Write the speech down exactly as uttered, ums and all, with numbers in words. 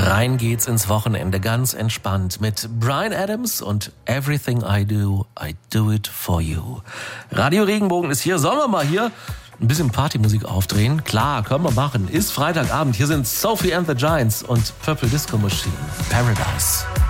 Rein geht's ins Wochenende, ganz entspannt mit Bryan Adams und Everything I Do, I Do It For You. Radio Regenbogen ist hier. Sollen wir mal hier ein bisschen Partymusik aufdrehen? Klar, können wir machen. Ist Freitagabend. Hier sind Sophie and the Giants und Purple Disco Machine. Paradise.